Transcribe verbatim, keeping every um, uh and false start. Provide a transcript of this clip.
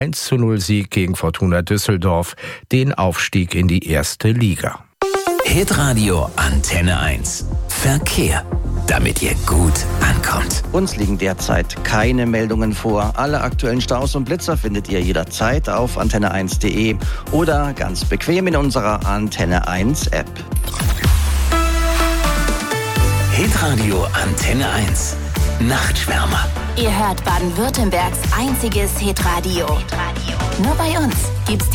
eins zu null Sieg gegen Fortuna Düsseldorf, den Aufstieg in die erste Liga. Hitradio Antenne eins. Verkehr, damit ihr gut ankommt. Uns liegen derzeit keine Meldungen vor. Alle aktuellen Staus und Blitzer findet ihr jederzeit auf antenne eins punkt de oder ganz bequem in unserer Antenne eins App. Hitradio Antenne eins. Nachtschwärmer. Ihr hört Baden-Württembergs einziges Hitradio. Nur bei uns gibt's